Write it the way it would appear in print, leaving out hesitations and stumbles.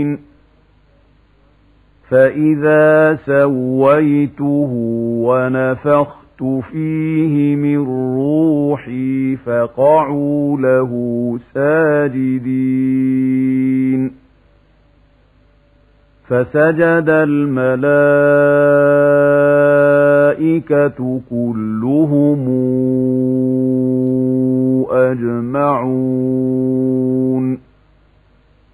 فإذا سويته ونفخت فيه من روحي فقعوا له ساجدين فسجد الملائكة كلهم أجمعون